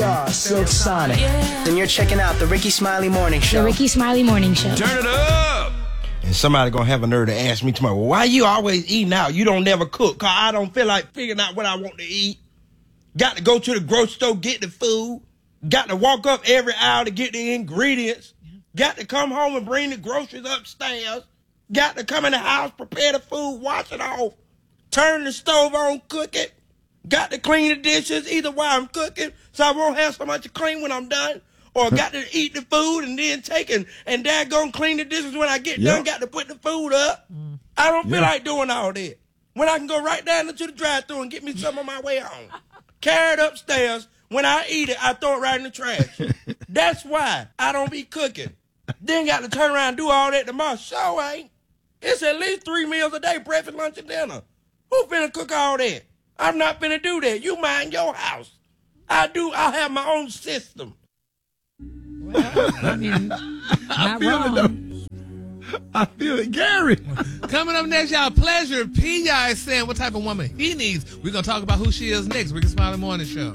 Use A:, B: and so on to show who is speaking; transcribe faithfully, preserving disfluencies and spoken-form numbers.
A: we are Silk Sonic.
B: Then you're checking out the Ricky Smiley Morning Show.
C: The Ricky Smiley Morning Show.
D: Turn it up! And somebody gonna have a nerve to ask me tomorrow, well, why you always eating out? You don't never cook, cause I don't feel like figuring out what I want to eat. Got to go to the grocery store, get the food. Got to walk up every hour to get the ingredients. Got to come home and bring the groceries upstairs. Got to come in the house, prepare the food, wash it off. Turn the stove on, cook it. Got to clean the dishes either while I'm cooking so I won't have so much to clean when I'm done. Or got to eat the food and then take and, and dad go and clean the dishes when I get yep. done. Got to put the food up. Mm. I don't feel yep. like doing all that. When I can go right down into the drive-thru and get me some on my way home. Carry it upstairs. When I eat it, I throw it right in the trash. That's why I don't be cooking. Then got to turn around and do all that tomorrow. So ain't. It's at least three meals a day, breakfast, lunch, and dinner. Who finna cook all that? I'm not finna do that. You mind your house. I do. I have my own system.
E: Well, I mean, not I feel wrong. It, though. I feel it. Gary.
F: Coming up next, y'all, Pleasure P. Y'all is saying what type of woman he needs. We're going to talk about who she is next. Ricky Smiley Morning Show.